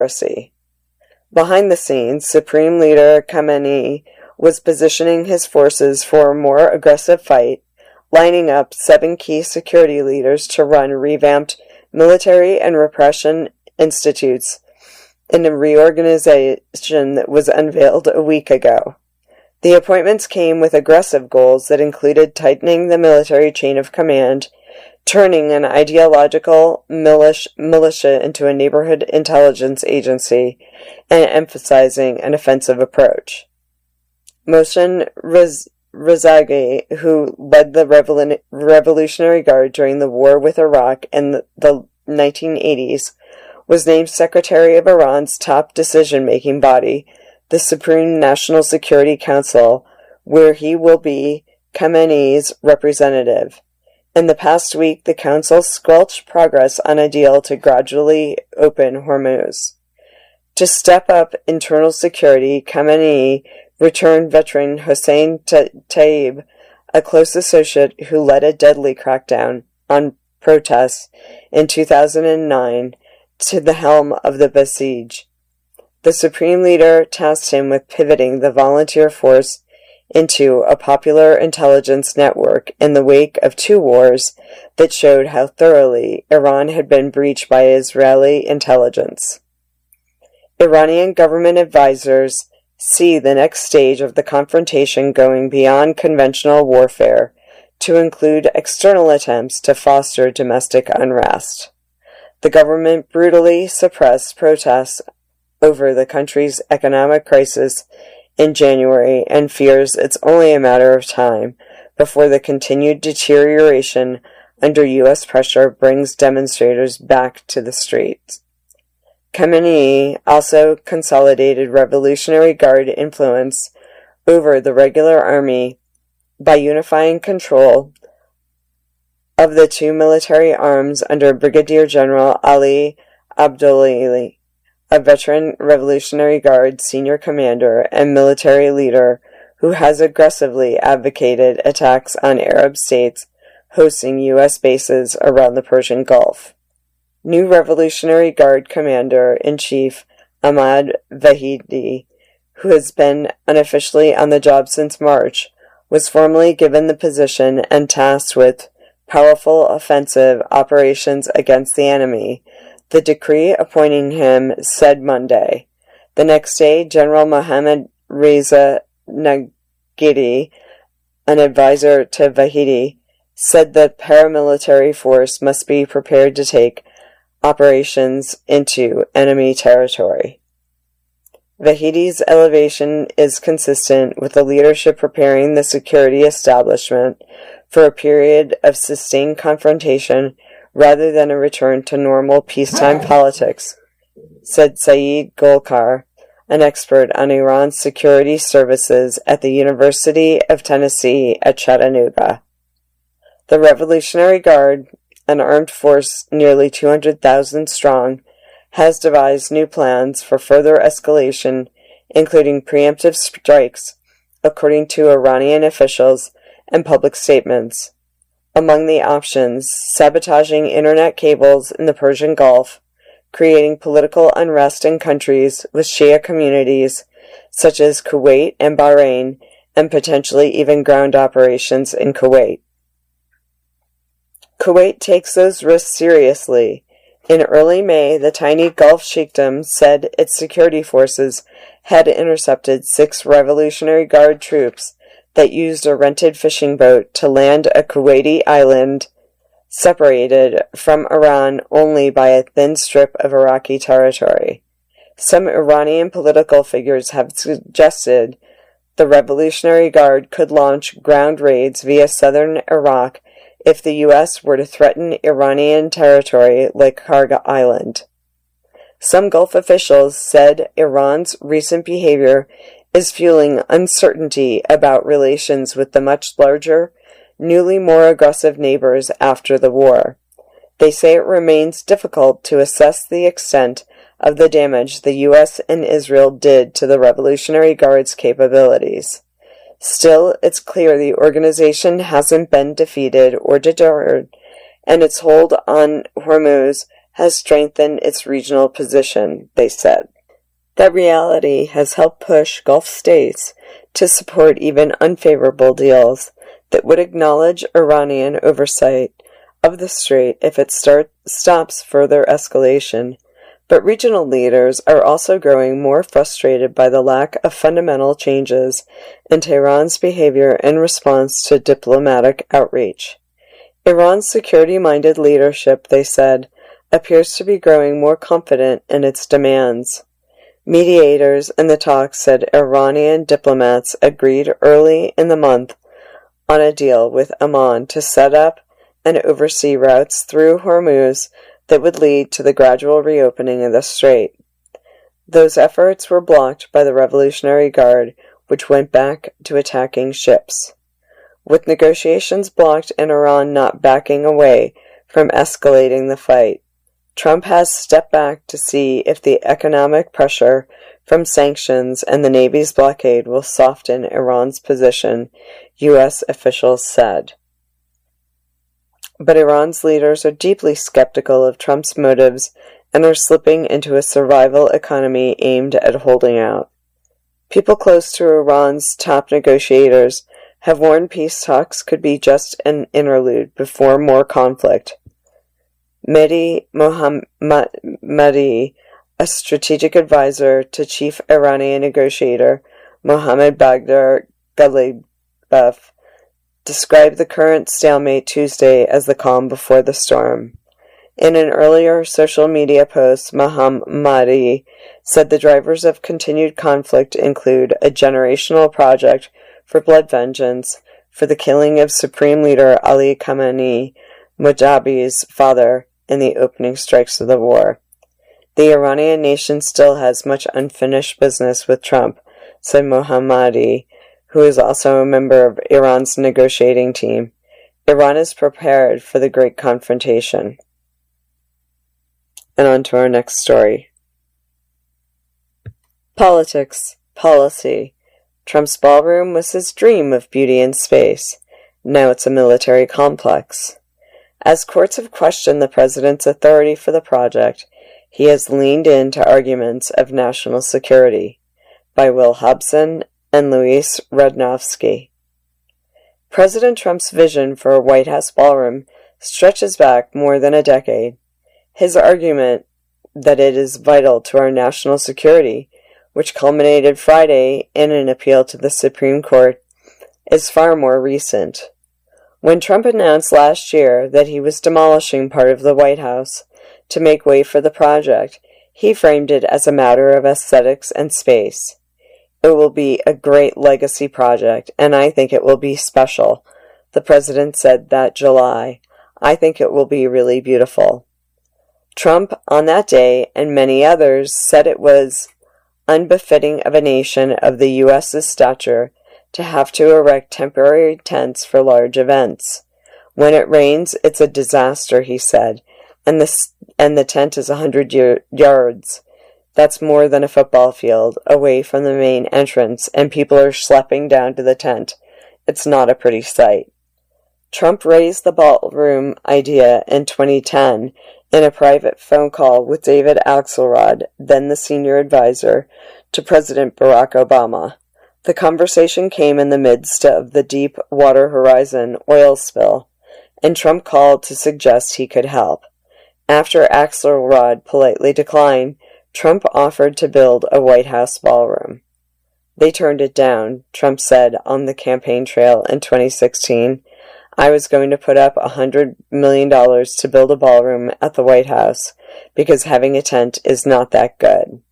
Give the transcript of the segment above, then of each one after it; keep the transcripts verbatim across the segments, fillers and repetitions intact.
democracy. Behind the scenes, Supreme Leader Khamenei was positioning his forces for a more aggressive fight, lining up seven key security leaders to run revamped military and repression institutes in a reorganization that was unveiled a week ago. The appointments came with aggressive goals that included tightening the military chain of command, turning an ideological militia, militia into a neighborhood intelligence agency, and emphasizing an offensive approach. Mohsen Rezaei, who led the Revol- Revolutionary Guard during the war with Iraq in the, the nineteen eighties, was named Secretary of Iran's top decision-making body, the Supreme National Security Council, where he will be Khamenei's representative. In the past week, the council squelched progress on a deal to gradually open Hormuz. To step up internal security, Khamenei returned veteran Hossein Taib, a close associate who led a deadly crackdown on protests in two thousand nine, to the helm of the Basij. The Supreme Leader tasked him with pivoting the volunteer force into a popular intelligence network in the wake of two wars that showed how thoroughly Iran had been breached by Israeli intelligence. Iranian government advisors see the next stage of the confrontation going beyond conventional warfare to include external attempts to foster domestic unrest. The government brutally suppressed protests over the country's economic crisis in January and fears it's only a matter of time before the continued deterioration under U S pressure brings demonstrators back to the streets. Khamenei also consolidated Revolutionary Guard influence over the regular army by unifying control of the two military arms under Brigadier General Ali Abdullahi, a veteran Revolutionary Guard senior commander and military leader who has aggressively advocated attacks on Arab states hosting U S bases around the Persian Gulf. New Revolutionary Guard Commander-in-Chief Ahmad Vahidi, who has been unofficially on the job since March, was formally given the position and tasked with powerful offensive operations against the enemy, the decree appointing him said Monday. The next day, General Mohammad Reza Nagidi, an advisor to Vahidi, said the paramilitary force must be prepared to take operations into enemy territory. Vahidi's elevation is consistent with the leadership preparing the security establishment for a period of sustained confrontation rather than a return to normal peacetime politics, said Saeed Golkar, an expert on Iran's security services at the University of Tennessee at Chattanooga. The Revolutionary Guard, an armed force nearly two hundred thousand strong, has devised new plans for further escalation, including preemptive strikes, according to Iranian officials and public statements. Among the options, sabotaging internet cables in the Persian Gulf, creating political unrest in countries with Shia communities, such as Kuwait and Bahrain, and potentially even ground operations in Kuwait. Kuwait takes those risks seriously. In early May, the tiny Gulf Sheikhdom said its security forces had intercepted six Revolutionary Guard troops that used a rented fishing boat to land a Kuwaiti island separated from Iran only by a thin strip of Iraqi territory. Some Iranian political figures have suggested the Revolutionary Guard could launch ground raids via southern Iraq if the U S were to threaten Iranian territory like Karga Island. Some Gulf officials said Iran's recent behavior is fueling uncertainty about relations with the much larger, newly more aggressive neighbors after the war. They say it remains difficult to assess the extent of the damage the U S and Israel did to the Revolutionary Guard's capabilities. Still, it's clear the organization hasn't been defeated or deterred, and its hold on Hormuz has strengthened its regional position, they said. That reality has helped push Gulf states to support even unfavorable deals that would acknowledge Iranian oversight of the strait if it start, stops further escalation. But regional leaders are also growing more frustrated by the lack of fundamental changes in Tehran's behavior in response to diplomatic outreach. Iran's security-minded leadership, they said, appears to be growing more confident in its demands. Mediators in the talks said Iranian diplomats agreed early in the month on a deal with Amman to set up and oversee routes through Hormuz that would lead to the gradual reopening of the strait. Those efforts were blocked by the Revolutionary Guard, which went back to attacking ships. With negotiations blocked and Iran not backing away from escalating the fight, Trump has stepped back to see if the economic pressure from sanctions and the Navy's blockade will soften Iran's position, U S officials said. But Iran's leaders are deeply skeptical of Trump's motives and are slipping into a survival economy aimed at holding out. People close to Iran's top negotiators have warned peace talks could be just an interlude before more conflict. Mehdi Mohammadi, a strategic advisor to chief Iranian negotiator Mohammad Baghdad Ghalibaf, described the current stalemate Tuesday as the calm before the storm. In an earlier social media post, Mohammadi said the drivers of continued conflict include a generational project for blood vengeance for the killing of Supreme Leader Ali Khamenei, Mojtaba's father, in the opening strikes of the war. The Iranian nation still has much unfinished business with Trump, said Mohammadi, who is also a member of Iran's negotiating team. Iran is prepared for the great confrontation. And on to our next story. Politics, policy. Trump's ballroom was his dream of beauty and space. Now it's a military complex. As courts have questioned the president's authority for the project, he has leaned into arguments of national security. By Will Hobson and Luis Rudnovsky. President Trump's vision for a White House ballroom stretches back more than a decade. His argument that it is vital to our national security, which culminated Friday in an appeal to the Supreme Court, is far more recent. When Trump announced last year that he was demolishing part of the White House to make way for the project, he framed it as a matter of aesthetics and space. It will be a great legacy project, and I think it will be special, the president said that July. I think it will be really beautiful. Trump, on that day, and many others, said it was unbefitting of a nation of the U S's stature to have to erect temporary tents for large events. When it rains, it's a disaster, he said, and the, and the tent is a hundred yards. That's more than a football field, away from the main entrance, and people are schlepping down to the tent. It's not a pretty sight. Trump raised the ballroom idea in twenty ten in a private phone call with David Axelrod, then the senior advisor to President Barack Obama. The conversation came in the midst of the Deepwater Horizon oil spill, and Trump called to suggest he could help. After Axelrod politely declined, Trump offered to build a White House ballroom. They turned it down, Trump said on the campaign trail in twenty sixteen. I was going to put up one hundred million dollars to build a ballroom at the White House because having a tent is not that good.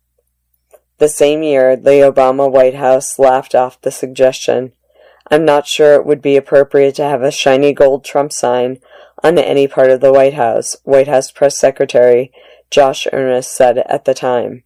The same year, the Obama White House laughed off the suggestion. I'm not sure it would be appropriate to have a shiny gold Trump sign on any part of the White House, White House Press Secretary Josh Earnest said at the time.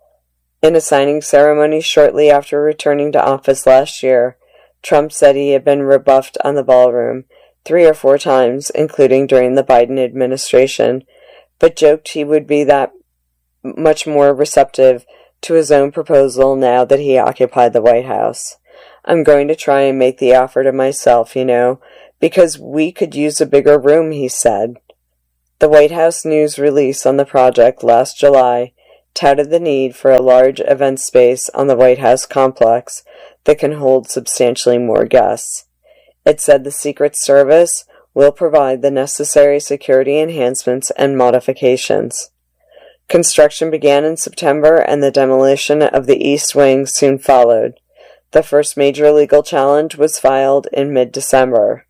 In a signing ceremony shortly after returning to office last year, Trump said he had been rebuffed on the ballroom three or four times, including during the Biden administration, but joked he would be that much more receptive to his own proposal now that he occupied the White House. I'm going to try and make the offer to myself, you know, because we could use a bigger room, he said. The White House news release on the project last July touted the need for a large event space on the White House complex that can hold substantially more guests. It said the Secret Service will provide the necessary security enhancements and modifications. Construction began in September and the demolition of the East Wing soon followed. The first major legal challenge was filed in mid-December.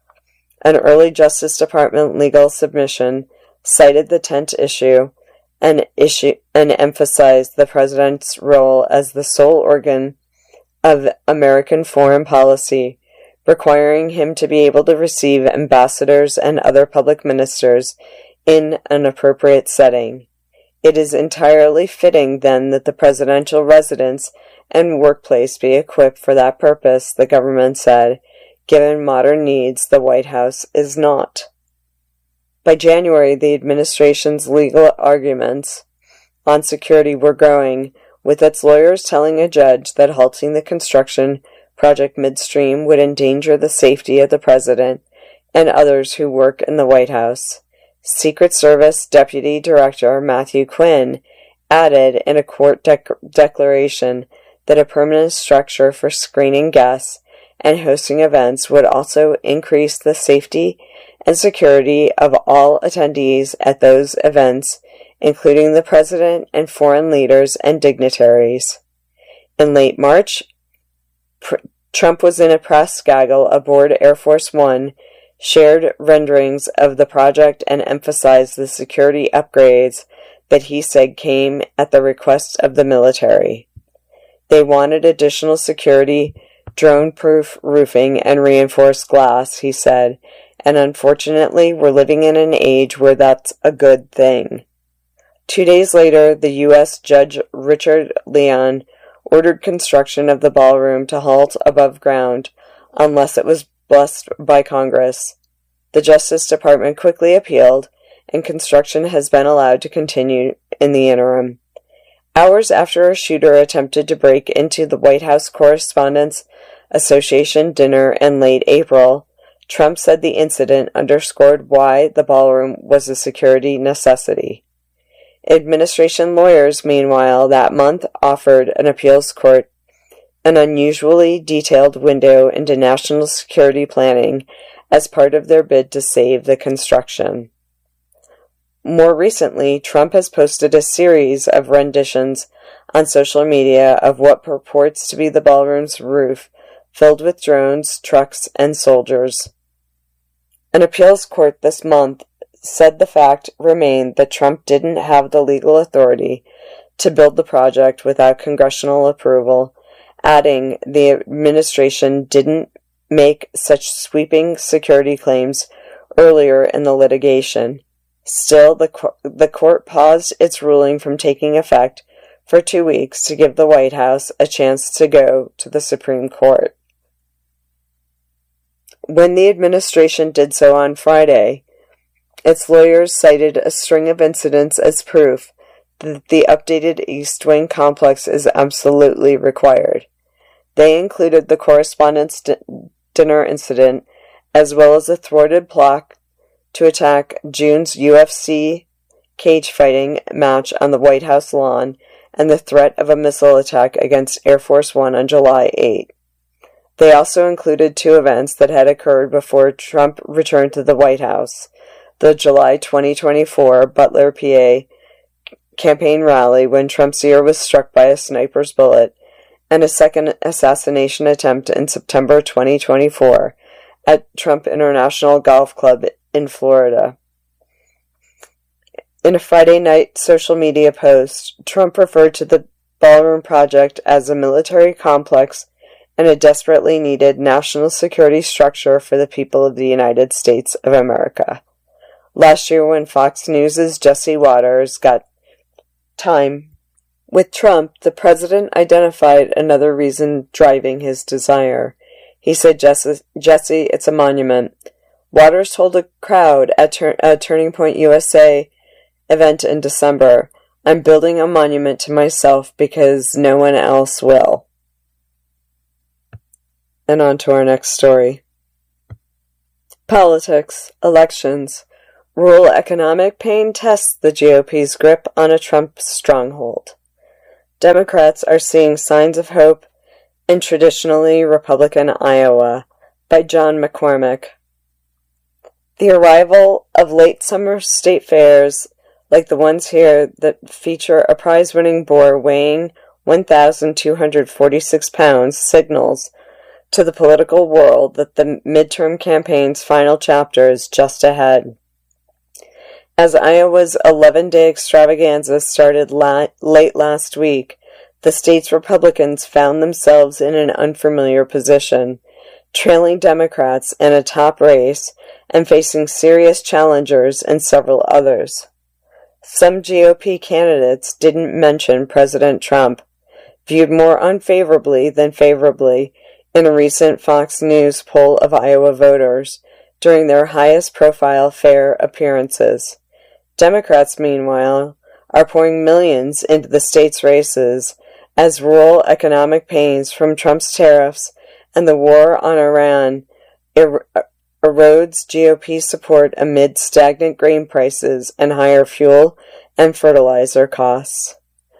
An early Justice Department legal submission cited the tent issue and, issue and emphasized the president's role as the sole organ of American foreign policy, requiring him to be able to receive ambassadors and other public ministers in an appropriate setting. It is entirely fitting, then, that the presidential residence and workplace be equipped for that purpose, the government said. Given modern needs, the White House is not. By January, the administration's legal arguments on security were growing, with its lawyers telling a judge that halting the construction project midstream would endanger the safety of the president and others who work in the White House. Secret Service Deputy Director Matthew Quinn added in a court dec- declaration that a permanent structure for screening guests and hosting events would also increase the safety and security of all attendees at those events, including the president and foreign leaders and dignitaries. In late March, pr- Trump was in a press gaggle aboard Air Force One, shared renderings of the project and emphasized the security upgrades that he said came at the request of the military. They wanted additional security, drone-proof roofing, and reinforced glass, he said, and unfortunately we're living in an age where that's a good thing. Two days later, the U S Judge Richard Leon ordered construction of the ballroom to halt above ground unless it was blessed by Congress. The Justice Department quickly appealed, and construction has been allowed to continue in the interim. Hours after a shooter attempted to break into the White House Correspondents' Association dinner in late April, Trump said the incident underscored why the ballroom was a security necessity. Administration lawyers, meanwhile, that month offered an appeals court an unusually detailed window into national security planning as part of their bid to save the construction. More recently, Trump has posted a series of renditions on social media of what purports to be the ballroom's roof, filled with drones, trucks, and soldiers. An appeals court this month said the fact remained that Trump didn't have the legal authority to build the project without congressional approval, adding the administration didn't make such sweeping security claims earlier in the litigation. Still, the, co- the court paused its ruling from taking effect for two weeks to give the White House a chance to go to the Supreme Court. When the administration did so on Friday, its lawyers cited a string of incidents as proof that the updated East Wing complex is absolutely required. They included the Correspondents' di- Dinner incident, as well as a thwarted plot to attack June's U F C cage fighting match on the White House lawn, and the threat of a missile attack against Air Force One on July eighth. They also included two events that had occurred before Trump returned to the White House: the July twenty twenty-four Butler, P A campaign rally when Trump's ear was struck by a sniper's bullet, and a second assassination attempt in September twenty twenty-four at Trump International Golf Club in Florida. In a Friday night social media post, Trump referred to the ballroom project as a military complex and a desperately needed national security structure for the people of the United States of America. Last year, when Fox News' Jesse Waters got time with Trump, the president identified another reason driving his desire. He said, Jesse, Jesse, it's a monument. Waters told a crowd at Tur- a Turning Point U S A event in December, I'm building a monument to myself because no one else will. And on to our next story. Politics, elections. Rural economic pain tests the G O P's grip on a Trump stronghold. Democrats are seeing signs of hope in traditionally Republican Iowa, by John McCormick. The arrival of late summer state fairs, like the ones here that feature a prize-winning boar weighing one thousand two hundred forty-six pounds, signals to the political world that the midterm campaign's final chapter is just ahead. As Iowa's eleven-day extravaganza started la- late last week, the state's Republicans found themselves in an unfamiliar position, trailing Democrats in a top race and facing serious challengers in several others. Some G O P candidates didn't mention President Trump, viewed more unfavorably than favorably in a recent Fox News poll of Iowa voters during their highest-profile fair appearances. Democrats, meanwhile, are pouring millions into the state's races as rural economic pains from Trump's tariffs and the war on Iran er- erodes G O P support amid stagnant grain prices and higher fuel and fertilizer costs.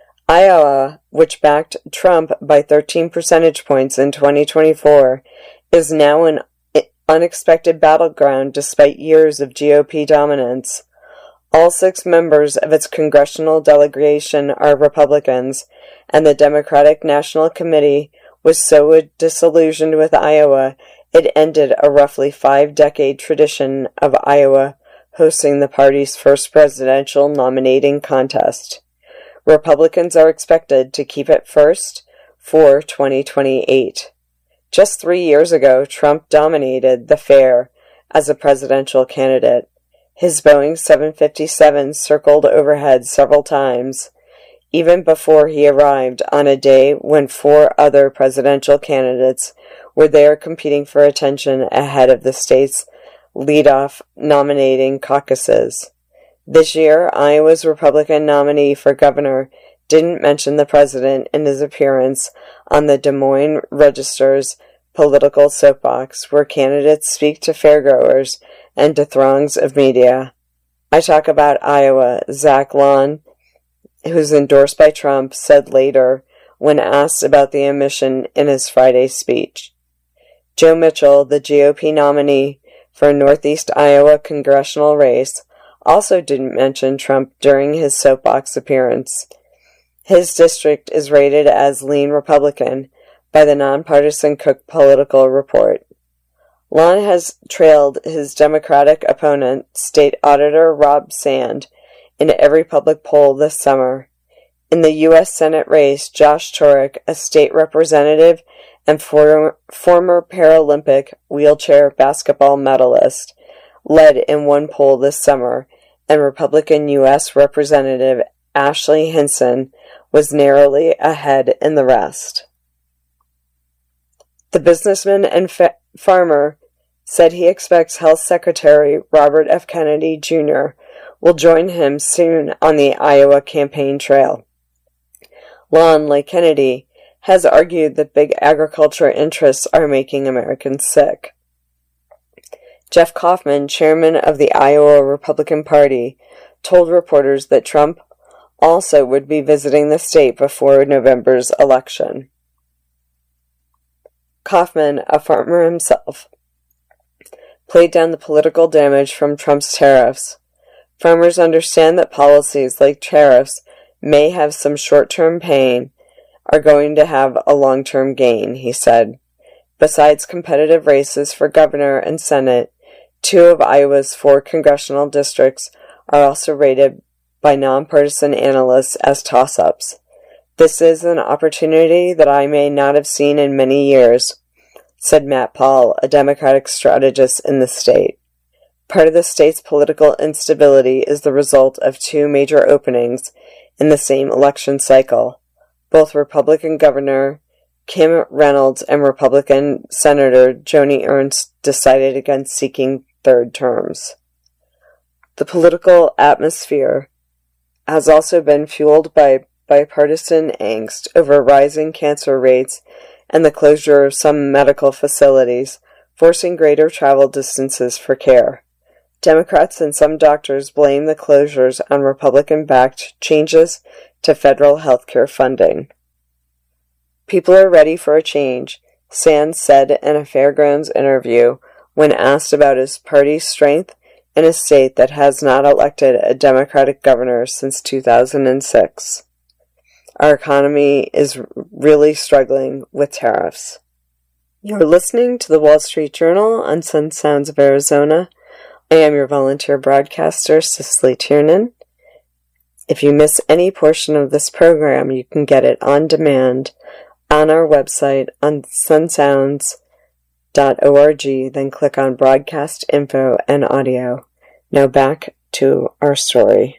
Iowa, which backed Trump by thirteen percentage points in twenty twenty-four, is now an unexpected battleground despite years of G O P dominance. All six members of its congressional delegation are Republicans, and the Democratic National Committee was so disillusioned with Iowa it ended a roughly five-decade tradition of Iowa hosting the party's first presidential nominating contest. Republicans are expected to keep it first for twenty twenty-eight. Just three years ago, Trump dominated the fair as a presidential candidate. His Boeing seven fifty-seven circled overhead several times, even before he arrived on a day when four other presidential candidates were there competing for attention ahead of the state's lead-off nominating caucuses. This year, Iowa's Republican nominee for governor didn't mention the president in his appearance on the Des Moines Register's political soapbox, where candidates speak to fairgoers and to throngs of media. I talk about Iowa, Zach Lawn, who's endorsed by Trump, said later when asked about the omission in his Friday speech. Joe Mitchell, the G O P nominee for a Northeast Iowa congressional race, also didn't mention Trump during his soapbox appearance. His district is rated as lean Republican by the nonpartisan Cook Political Report. Lawn has trailed his Democratic opponent, State Auditor Rob Sand, in every public poll this summer. In the U S Senate race, Josh Turek, a state representative and for, former Paralympic wheelchair basketball medalist, led in one poll this summer, and Republican U S Representative Ashley Hinson was narrowly ahead in the rest. The businessman and fa- farmer said he expects Health Secretary Robert F. Kennedy Junior will join him soon on the Iowa campaign trail. Lawn, like Kennedy, has argued that big agriculture interests are making Americans sick. Jeff Kaufman, chairman of the Iowa Republican Party, told reporters that Trump also would be visiting the state before November's election. Kaufman, a farmer himself, played down the political damage from Trump's tariffs. Farmers understand that policies like tariffs may have some short-term pain, are going to have a long-term gain, he said. Besides competitive races for governor and Senate, two of Iowa's four congressional districts are also rated by nonpartisan analysts as toss-ups. This is an opportunity that I may not have seen in many years, said Matt Paul, a Democratic strategist in the state. Part of the state's political instability is the result of two major openings in the same election cycle. Both Republican Governor Kim Reynolds and Republican Senator Joni Ernst decided against seeking third terms. The political atmosphere has also been fueled by bipartisan angst over rising cancer rates and the closure of some medical facilities, forcing greater travel distances for care. Democrats and some doctors blame the closures on Republican-backed changes to federal health care funding. People are ready for a change, Sands said in a Fairgrounds interview when asked about his party's strength in a state that has not elected a Democratic governor since two thousand six. Our economy is really struggling with tariffs. You're listening to the Wall Street Journal on Sun Sounds of Arizona. I am your volunteer broadcaster, Cicely Tiernan. If you miss any portion of this program, you can get it on demand on our website on sun sounds dot org, then click on Broadcast Info and Audio. Now back to our story.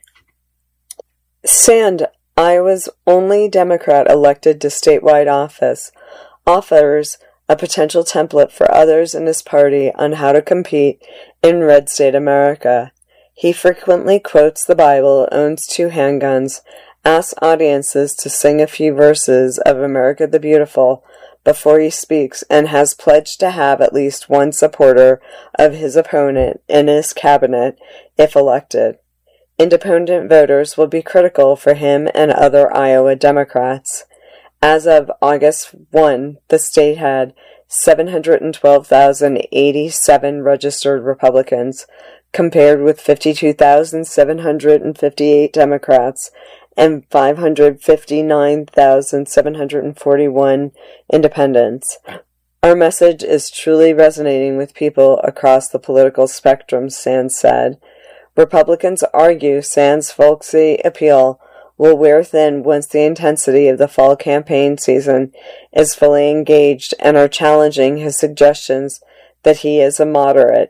Sand, Iowa's only Democrat elected to statewide office, offers a potential template for others in his party on how to compete in red state America. He frequently quotes the Bible, owns two handguns, asks audiences to sing a few verses of America the Beautiful before he speaks, and has pledged to have at least one supporter of his opponent in his cabinet if elected. Independent voters will be critical for him and other Iowa Democrats. As of August first, the state had seven hundred twelve thousand eighty-seven registered Republicans, compared with fifty-two thousand seven hundred fifty-eight Democrats and five hundred fifty-nine thousand seven hundred forty-one independents. Our message is truly resonating with people across the political spectrum, Sands said. Republicans argue Sands' folksy appeal will wear thin once the intensity of the fall campaign season is fully engaged, and are challenging his suggestions that he is a moderate.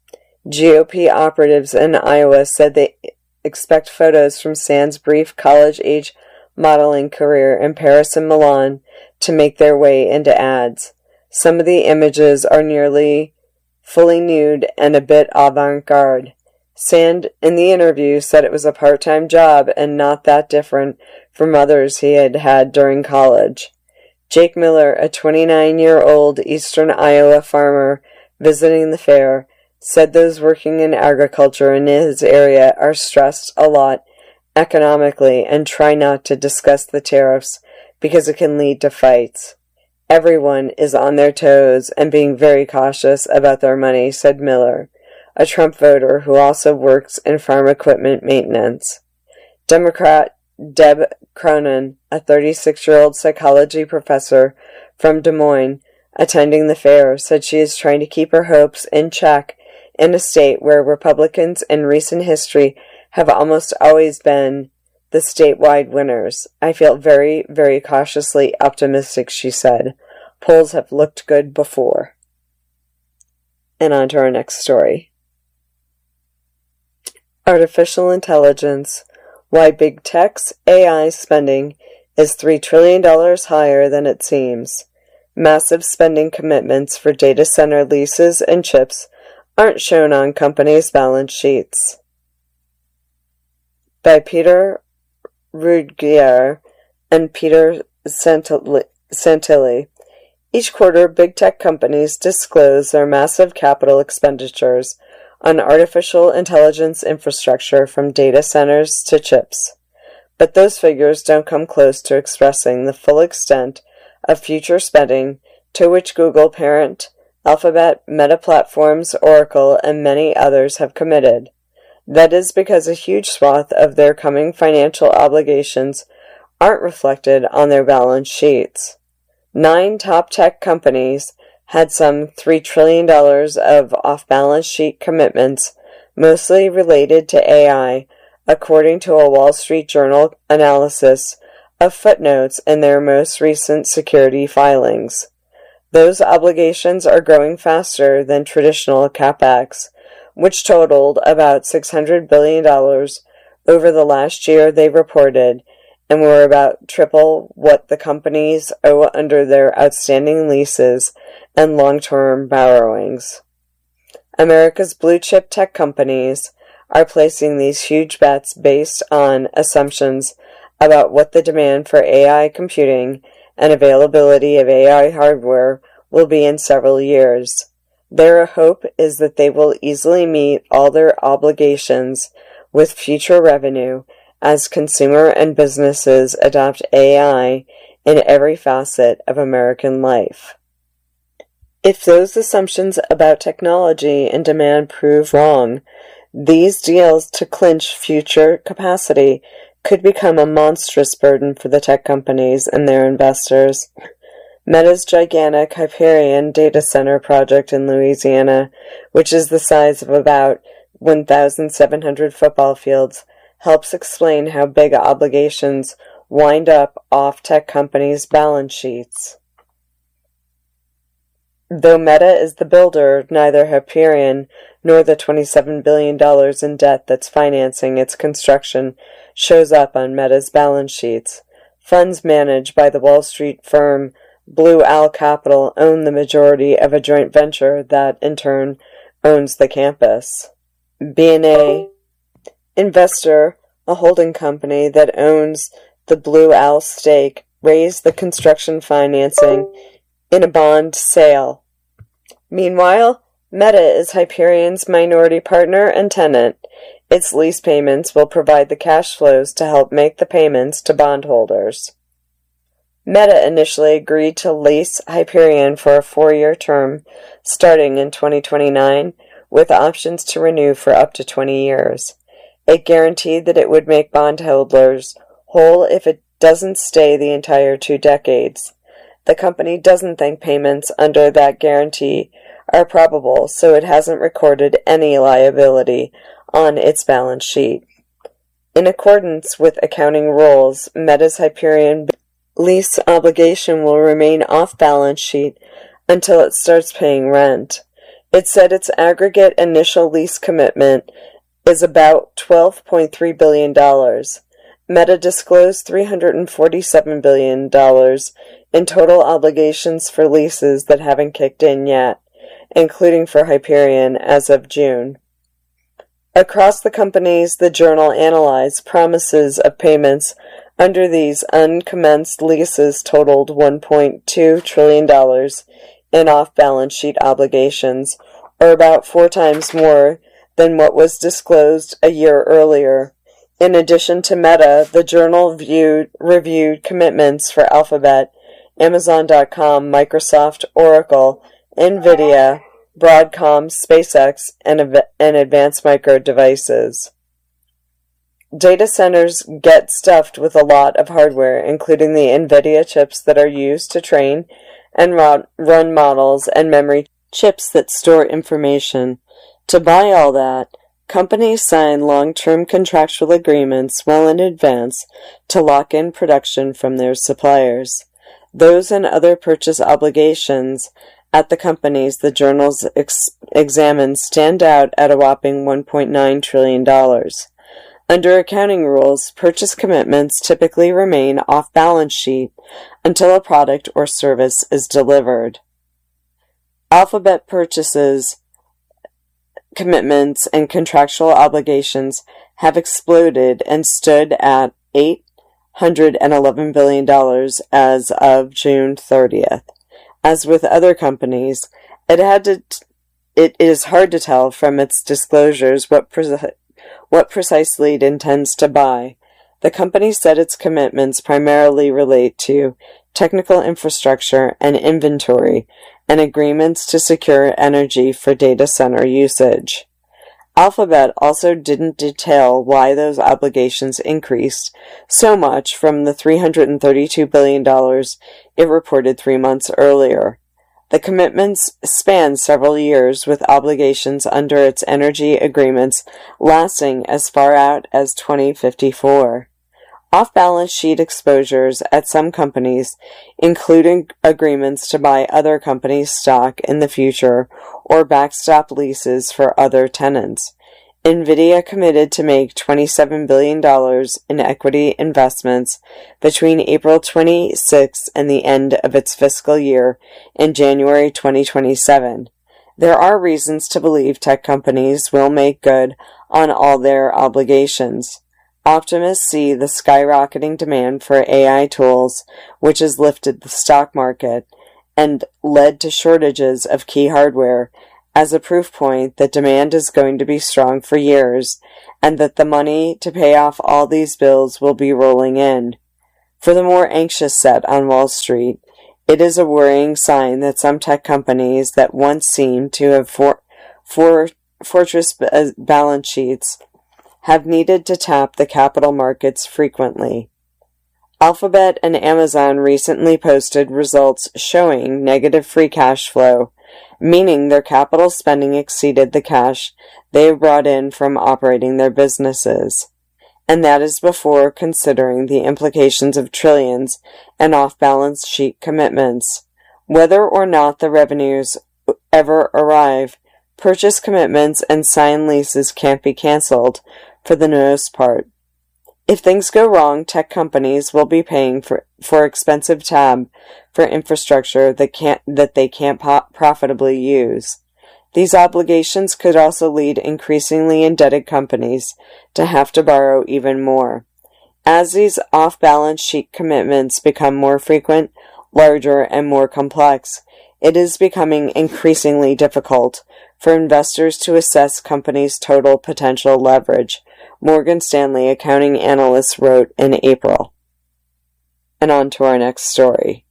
G O P operatives in Iowa said they expect photos from Sands' brief college-age modeling career in Paris and Milan to make their way into ads. Some of the images are nearly fully nude and a bit avant-garde. Sand, in the interview, said it was a part-time job and not that different from others he had had during college. Jake Miller, a twenty-nine-year-old eastern Iowa farmer visiting the fair, said those working in agriculture in his area are stressed a lot economically and try not to discuss the tariffs because it can lead to fights. Everyone is on their toes and being very cautious about their money, said Miller, a Trump voter who also works in farm equipment maintenance. Democrat Deb Cronin, a thirty-six-year-old psychology professor from Des Moines, attending the fair, said she is trying to keep her hopes in check in a state where Republicans in recent history have almost always been the statewide winners. I feel very, very cautiously optimistic, she said. Polls have looked good before. And on to our next story. Artificial intelligence. Why big tech's A I spending is three trillion dollars higher than it seems. Massive spending commitments for data center leases and chips aren't shown on companies' balance sheets. By Peter Ruegger and Peter Santilli. Each quarter, big tech companies disclose their massive capital expenditures on artificial intelligence infrastructure from data centers to chips. But those figures don't come close to expressing the full extent of future spending to which Google parent, Alphabet, Meta Platforms, Oracle, and many others have committed. That is because a huge swath of their coming financial obligations aren't reflected on their balance sheets. Nine top tech companies had some three trillion dollars of off-balance sheet commitments, mostly related to A I, according to a Wall Street Journal analysis of footnotes in their most recent security filings. Those obligations are growing faster than traditional CapEx, which totaled about six hundred billion dollars over the last year they reported, and were about triple what the companies owe under their outstanding leases and long-term borrowings. America's blue-chip tech companies are placing these huge bets based on assumptions about what the demand for A I computing and availability of A I hardware will be in several years. Their hope is that they will easily meet all their obligations with future revenue as consumer and businesses adopt A I in every facet of American life. If those assumptions about technology and demand prove wrong, these deals to clinch future capacity could become a monstrous burden for the tech companies and their investors. Meta's gigantic Hyperion data center project in Louisiana, which is the size of about one thousand seven hundred football fields, helps explain how big obligations wind up off tech companies' balance sheets. Though Meta is the builder, neither Hyperion nor the twenty-seven billion dollars in debt that's financing its construction shows up on Meta's balance sheets. Funds managed by the Wall Street firm Blue Owl Capital own the majority of a joint venture that, in turn, owns the campus. B and A Investor, a holding company that owns the Blue Owl stake, raised the construction financing in a bond sale. Meanwhile, Meta is Hyperion's minority partner and tenant. Its lease payments will provide the cash flows to help make the payments to bondholders. Meta initially agreed to lease Hyperion for a four-year term starting in twenty twenty-nine, with options to renew for up to twenty years. It guaranteed that it would make bondholders whole if it doesn't stay the entire two decades. The company doesn't think payments under that guarantee are probable, so it hasn't recorded any liability on its balance sheet. In accordance with accounting rules, Meta's Hyperion lease obligation will remain off balance sheet until it starts paying rent. It said its aggregate initial lease commitment is about twelve point three billion dollars. Meta disclosed three hundred forty-seven billion dollars in total obligations for leases that haven't kicked in yet, including for Hyperion as of June. Across the companies, the journal analyzed promises of payments under these uncommenced leases totaled one point two trillion dollars in off-balance sheet obligations, or about four times more than what was disclosed a year earlier. In addition to Meta, the journal viewed, reviewed commitments for Alphabet, Amazon dot com, Microsoft, Oracle, NVIDIA, Broadcom, SpaceX, and, and Advanced Micro Devices. Data centers get stuffed with a lot of hardware, including the NVIDIA chips that are used to train and run models, and memory chips that store information. To buy all that, companies sign long-term contractual agreements well in advance to lock in production from their suppliers. Those and other purchase obligations at the companies the journals ex- examined stand out at a whopping one point nine trillion dollars. Under accounting rules, purchase commitments typically remain off balance sheet until a product or service is delivered. Alphabet purchases, commitments, and contractual obligations have exploded and stood at eight hundred eleven billion dollars as of June thirtieth. As with other companies, it had to t- it is hard to tell from its disclosures what pre- what precisely it intends to buy. The company said its commitments primarily relate to technical infrastructure and inventory, and agreements to secure energy for data center usage. Alphabet also didn't detail why those obligations increased so much from the three hundred thirty-two billion dollars it reported three months earlier. The commitments span several years, with obligations under its energy agreements lasting as far out as twenty fifty-four. Off-balance sheet exposures at some companies, including agreements to buy other companies' stock in the future or backstop leases for other tenants. NVIDIA committed to make twenty-seven billion dollars in equity investments between April twenty-sixth and the end of its fiscal year in January twenty twenty-seven. There are reasons to believe tech companies will make good on all their obligations. Optimists see the skyrocketing demand for A I tools, which has lifted the stock market and led to shortages of key hardware, as a proof point that demand is going to be strong for years, and that the money to pay off all these bills will be rolling in. For the more anxious set on Wall Street, it is a worrying sign that some tech companies that once seemed to have for, for, fortress balance sheets have needed to tap the capital markets frequently. Alphabet and Amazon recently posted results showing negative free cash flow, meaning their capital spending exceeded the cash they brought in from operating their businesses. And that is before considering the implications of trillions and off-balance sheet commitments. Whether or not the revenues ever arrive, purchase commitments and signed leases can't be canceled for the most part. If things go wrong, tech companies will be paying for, for expensive tab for infrastructure that can't that they can't po- profitably use. These obligations could also lead increasingly indebted companies to have to borrow even more. As these off-balance sheet commitments become more frequent, larger, and more complex, it is becoming increasingly difficult for investors to assess companies' total potential leverage, Morgan Stanley accounting analyst wrote in April. And on to our next story.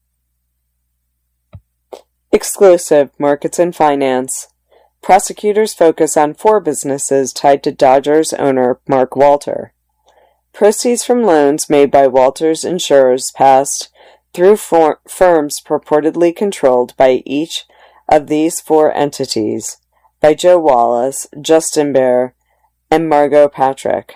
Exclusive Markets and Finance. Prosecutors focus on four businesses tied to Dodgers owner Mark Walter. Proceeds from loans made by Walter's insurers passed through for- firms purportedly controlled by each of these four entities, by Joe Wallace, Justin Bear, and Margot Patrick.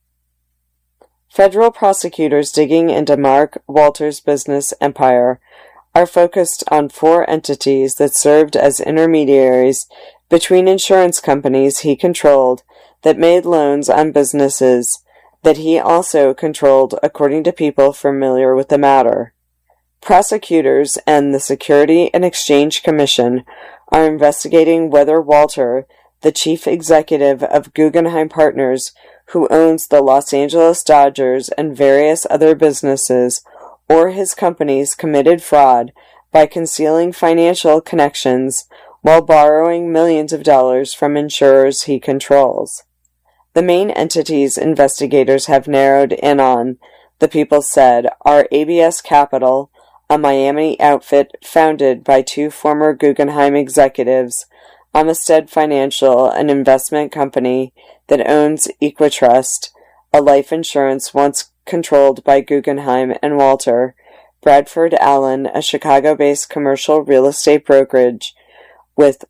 Federal prosecutors digging into Mark Walter's business empire are focused on four entities that served as intermediaries between insurance companies he controlled that made loans on businesses that he also controlled, according to people familiar with the matter. Prosecutors and the Security and Exchange Commission are investigating whether Walter, the chief executive of Guggenheim Partners, who owns the Los Angeles Dodgers and various other businesses, or his companies committed fraud by concealing financial connections while borrowing millions of dollars from insurers he controls. The main entities investigators have narrowed in on, the people said, are A B S Capital, a Miami outfit founded by two former Guggenheim executives, Amistad Financial, an investment company that owns Equitrust, a life insurance once controlled by Guggenheim and Walter, Bradford Allen, a Chicago-based commercial real estate brokerage with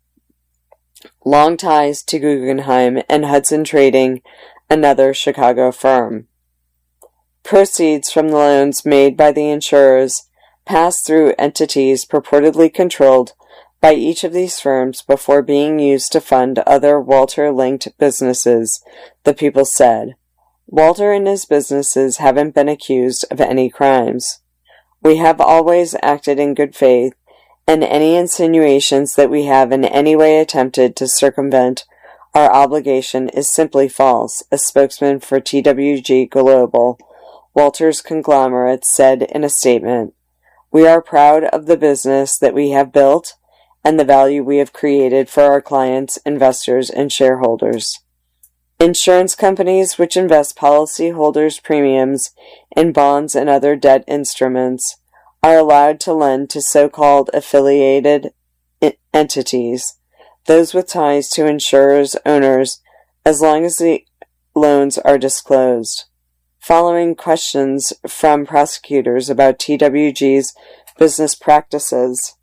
long ties to Guggenheim, and Hudson Trading, another Chicago firm. Proceeds from the loans made by the insurers passed through entities purportedly controlled by each of these firms before being used to fund other Walter-linked businesses, the people said. Walter and his businesses haven't been accused of any crimes. We have always acted in good faith, and any insinuations that we have in any way attempted to circumvent our obligation is simply false, a spokesman for T W G Global, Walter's conglomerate, said in a statement. We are proud of the business that we have built and the value we have created for our clients, investors, and shareholders. Insurance companies which invest policyholders' premiums in bonds and other debt instruments are allowed to lend to so-called affiliated entities, those with ties to insurers' owners, as long as the loans are disclosed. Following questions from prosecutors about T W G's business practices,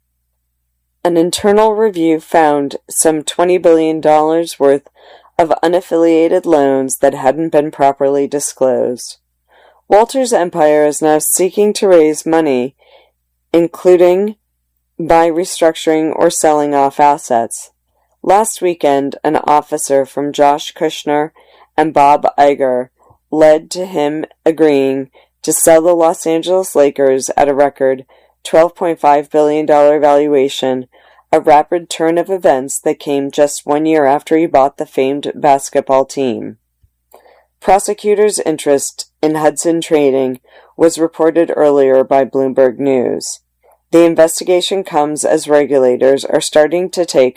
an internal review found some twenty billion dollars worth of unaffiliated loans that hadn't been properly disclosed. Walter's empire is now seeking to raise money, including by restructuring or selling off assets. Last weekend, an officer from Josh Kushner and Bob Iger led to him agreeing to sell the Los Angeles Lakers at a record twelve point five billion dollars valuation, a rapid turn of events that came just one year after he bought the famed basketball team. Prosecutors' interest in Hudson Trading was reported earlier by Bloomberg News. The investigation comes as regulators are starting to take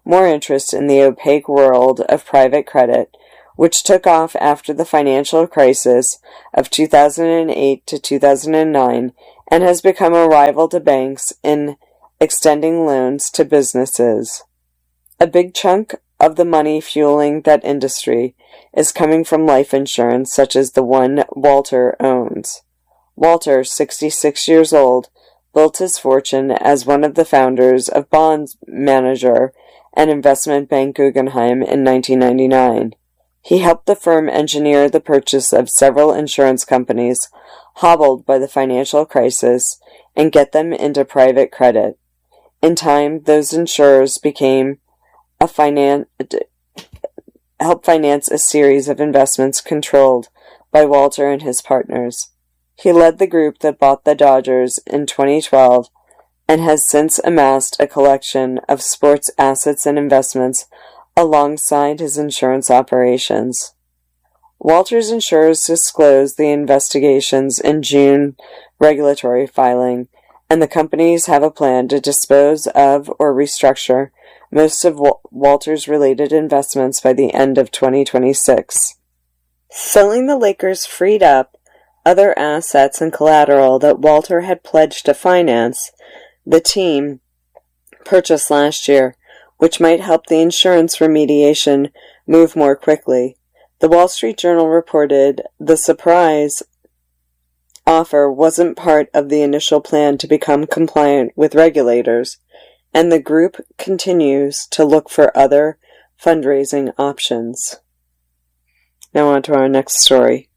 more interest in the opaque world of private credit, which took off after the financial crisis of two thousand eight to two thousand nine and has become a rival to banks in extending loans to businesses. A big chunk of the money fueling that industry is coming from life insurance such as the one Walter owns. Walter, sixty-six years old, built his fortune as one of the founders of bond manager and investment bank Guggenheim in nineteen ninety-nine. He helped the firm engineer the purchase of several insurance companies hobbled by the financial crisis and get them into private credit. In time, those insurers became a finan- helped finance a series of investments controlled by Walter and his partners. He led the group that bought the Dodgers in twenty twelve and has since amassed a collection of sports assets and investments alongside his insurance operations. Walter's insurers disclosed the investigations in June regulatory filing, and the companies have a plan to dispose of or restructure most of Walter's related investments by the end of twenty twenty-six. Selling the Lakers freed up other assets and collateral that Walter had pledged to finance the team purchased last year, which might help the insurance remediation move more quickly. The Wall Street Journal reported the surprise offer wasn't part of the initial plan to become compliant with regulators, and the group continues to look for other fundraising options. Now on to our next story.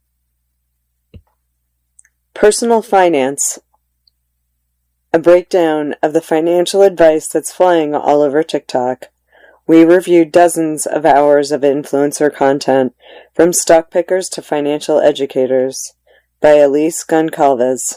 Personal finance. A breakdown of the financial advice that's flying all over TikTok. We reviewed dozens of hours of influencer content, from stock pickers to financial educators, by Elise Goncalves.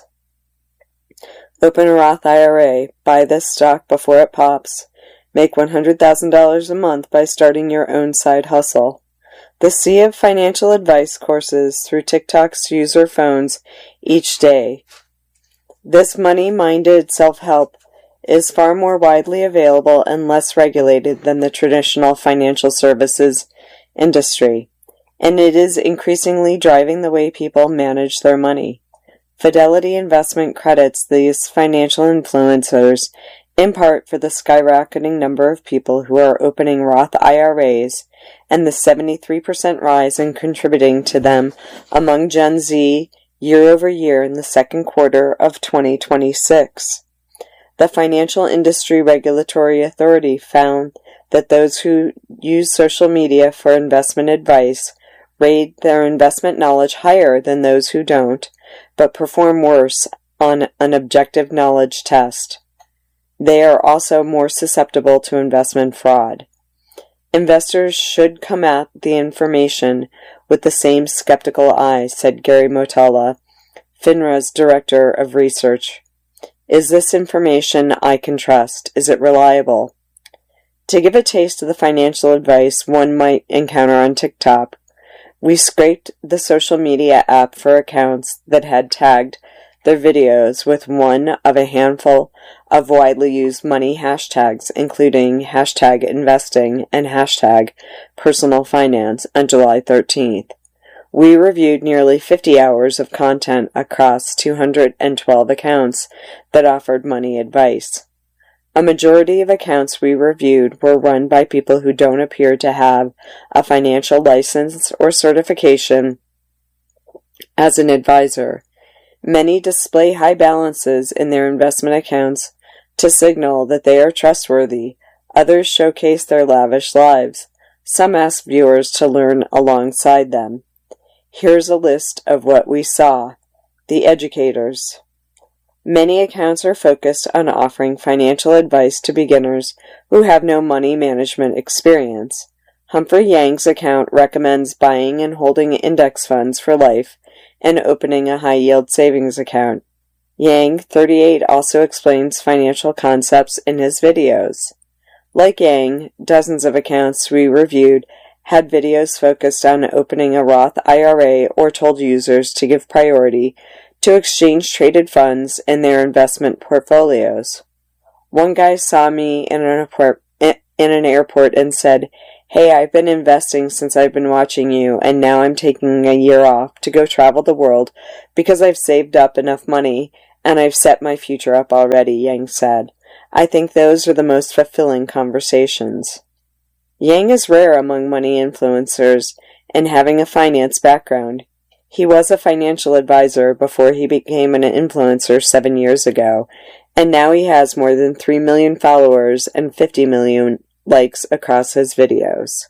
Open a Roth I R A, buy this stock before it pops, make one hundred thousand dollars a month by starting your own side hustle. The sea of financial advice courses through TikTok's user phones each day. This money-minded self-help is far more widely available and less regulated than the traditional financial services industry, and it is increasingly driving the way people manage their money. Fidelity Investment credits these financial influencers in part for the skyrocketing number of people who are opening Roth I R As and the seventy-three percent rise in contributing to them among Gen Z year over year in the second quarter of twenty twenty-six. The Financial Industry Regulatory Authority found that those who use social media for investment advice rate their investment knowledge higher than those who don't, but perform worse on an objective knowledge test. They are also more susceptible to investment fraud. Investors should come at the information with the same skeptical eye, said Gary Motala, FINRA's Director of Research. Is this information I can trust? Is it reliable? To give a taste of the financial advice one might encounter on TikTok, we scraped the social media app for accounts that had tagged their videos with one of a handful of widely used money hashtags, including hashtag investing and hashtag personal finance, on July thirteenth. We reviewed nearly fifty hours of content across two hundred twelve accounts that offered money advice. A majority of accounts we reviewed were run by people who don't appear to have a financial license or certification as an advisor. Many display high balances in their investment accounts to signal that they are trustworthy. Others showcase their lavish lives. Some ask viewers to learn alongside them. Here's a list of what we saw. The educators. Many accounts are focused on offering financial advice to beginners who have no money management experience. Humphrey Yang's account recommends buying and holding index funds for life and opening a high-yield savings account. Yang, thirty-eight, also explains financial concepts in his videos. Like Yang, dozens of accounts we reviewed had videos focused on opening a Roth I R A or told users to give priority to exchange-traded funds in their investment portfolios. One guy saw me in an, apart- in an airport and said, "Hey, I've been investing since I've been watching you, and now I'm taking a year off to go travel the world because I've saved up enough money, and I've set my future up already," Yang said. "I think those are the most fulfilling conversations." Yang is rare among money influencers in having a finance background. He was a financial advisor before he became an influencer seven years ago, and now he has more than three million followers and fifty million likes across his videos.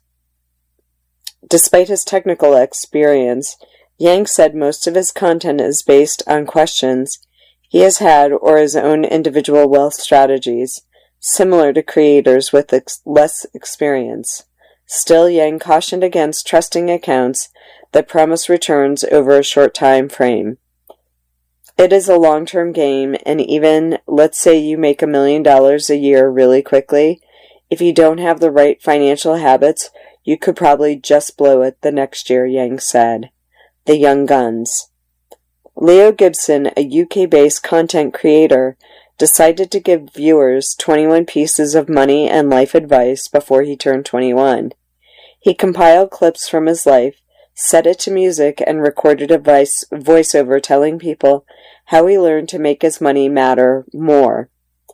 Despite his technical experience, Yang said most of his content is based on questions he has had or his own individual wealth strategies, similar to creators with ex- less experience. Still, Yang cautioned against trusting accounts that promise returns over a short time frame. It is a long-term game, and even, let's say you make a million dollars a year really quickly, if you don't have the right financial habits, you could probably just blow it the next year, Yang said. The Young Guns. Leo Gibson, a U K-based content creator, decided to give viewers twenty-one pieces of money and life advice before he turned twenty-one. He compiled clips from his life, set it to music, and recorded a voice voiceover telling people how he learned to make his money matter more.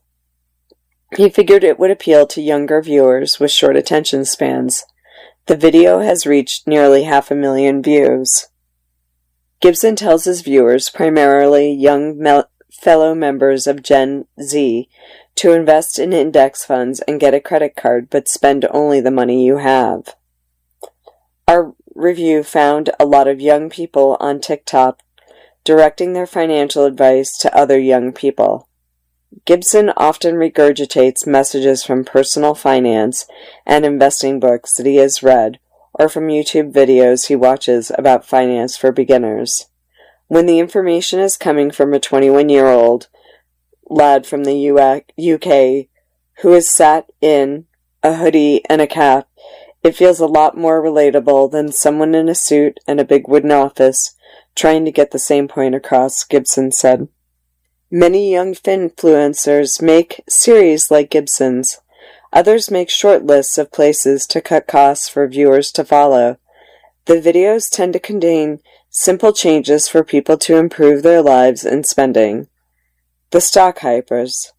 He figured it would appeal to younger viewers with short attention spans. The video has reached nearly half a million views. Gibson tells his viewers, primarily young me- fellow members of Gen Z, to invest in index funds and get a credit card, but spend only the money you have. Our review found a lot of young people on TikTok directing their financial advice to other young people. Gibson often regurgitates messages from personal finance and investing books that he has read, or from YouTube videos he watches about finance for beginners. When the information is coming from a twenty-one-year-old lad from the U K who has sat in a hoodie and a cap, it feels a lot more relatable than someone in a suit and a big wooden office trying to get the same point across, Gibson said. Many young finfluencers make series like Gibson's. Others make short lists of places to cut costs for viewers to follow. The videos tend to contain simple changes for people to improve their lives and spending. The Stock Hypers.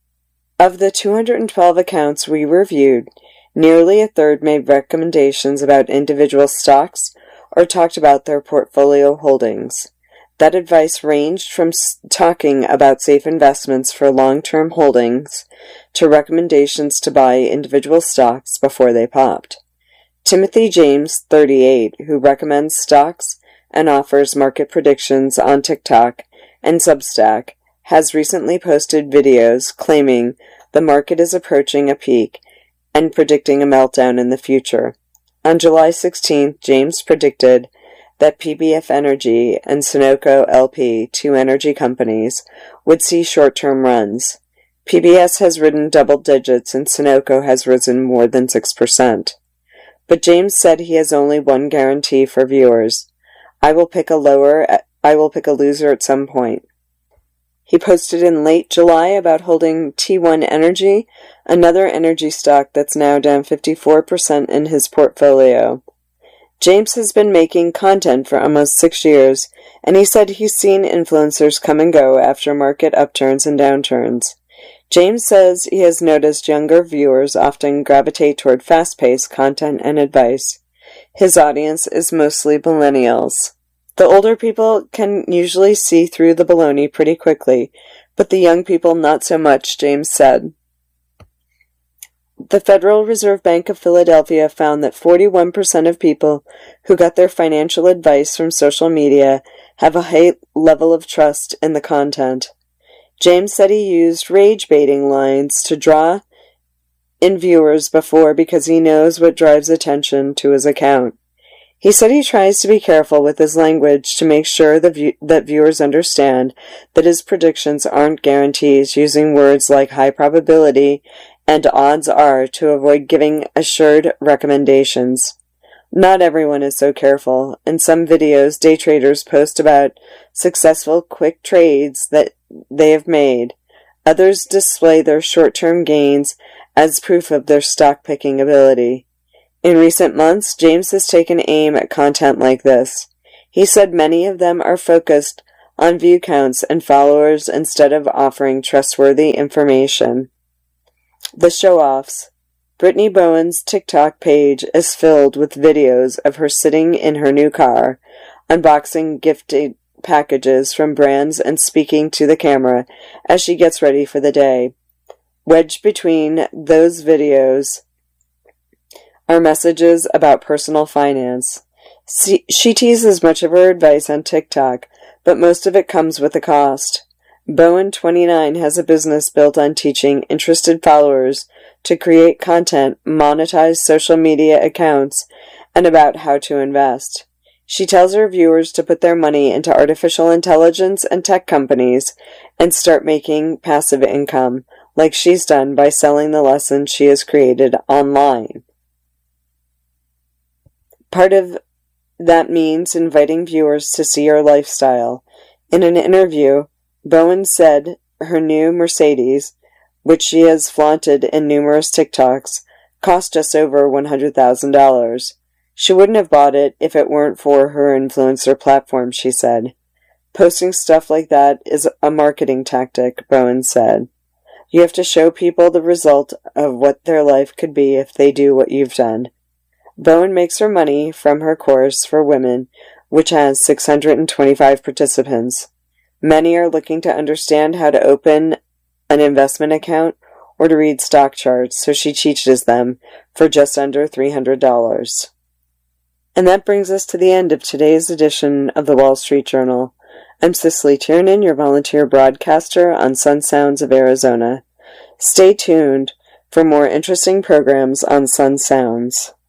Of the two hundred twelve accounts we reviewed, nearly a third made recommendations about individual stocks or talked about their portfolio holdings. That advice ranged from talking about safe investments for long-term holdings to recommendations to buy individual stocks before they popped. Timothy James, thirty-eight, who recommends stocks and offers market predictions on TikTok and Substack, has recently posted videos claiming the market is approaching a peak and predicting a meltdown in the future. On July sixteenth, James predicted that P B F Energy and Sunoco L P, two energy companies, would see short-term runs. P B S has ridden double digits and Sunoco has risen more than six percent. But James said he has only one guarantee for viewers. I will pick a lower, I will pick a loser at some point. He posted in late July about holding T one Energy, another energy stock that's now down fifty-four percent in his portfolio. James has been making content for almost six years, and he said he's seen influencers come and go after market upturns and downturns. James says he has noticed younger viewers often gravitate toward fast-paced content and advice. His audience is mostly millennials. The older people can usually see through the baloney pretty quickly, but the young people not so much, James said. The Federal Reserve Bank of Philadelphia found that forty-one percent of people who got their financial advice from social media have a high level of trust in the content. James said he used rage-baiting lines to draw in viewers before because he knows what drives attention to his account. He said he tries to be careful with his language to make sure the view- that viewers understand that his predictions aren't guarantees, using words like high probability and odds are to avoid giving assured recommendations. Not everyone is so careful. In some videos, day traders post about successful quick trades that they have made. Others display their short-term gains as proof of their stock-picking ability. In recent months, James has taken aim at content like this. He said many of them are focused on view counts and followers instead of offering trustworthy information. The show-offs. Brittany Bowen's TikTok page is filled with videos of her sitting in her new car, unboxing gifted packages from brands and speaking to the camera as she gets ready for the day. Wedged between those videos are messages about personal finance. She teases much of her advice on TikTok, but most of it comes with a cost. Bowen, twenty-nine, has a business built on teaching interested followers to create content, monetize social media accounts, and about how to invest. She tells her viewers to put their money into artificial intelligence and tech companies and start making passive income, like she's done by selling the lessons she has created online. Part of that means inviting viewers to see her lifestyle. In an interview, Bowen said her new Mercedes, which she has flaunted in numerous TikToks, cost just over one hundred thousand dollars. She wouldn't have bought it if it weren't for her influencer platform, she said. Posting stuff like that is a marketing tactic, Bowen said. You have to show people the result of what their life could be if they do what you've done. Bowen makes her money from her course for women, which has six hundred twenty-five participants. Many are looking to understand how to open an investment account or to read stock charts, so she teaches them for just under three hundred dollars. And that brings us to the end of today's edition of the Wall Street Journal. I'm Cicely Tiernan, your volunteer broadcaster on Sun Sounds of Arizona. Stay tuned for more interesting programs on Sun Sounds.